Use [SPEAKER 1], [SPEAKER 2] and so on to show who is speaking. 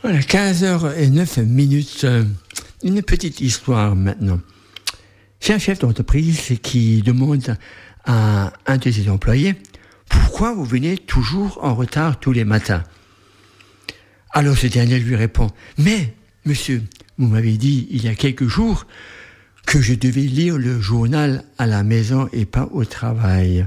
[SPEAKER 1] Voilà, 15h09. Une petite histoire maintenant. C'est un chef d'entreprise qui demande à un de ses employés « Pourquoi vous venez toujours en retard tous les matins ?» Alors ce dernier lui répond « Mais, monsieur, vous m'avez dit il y a quelques jours que je devais lire le journal à la maison et pas au travail. »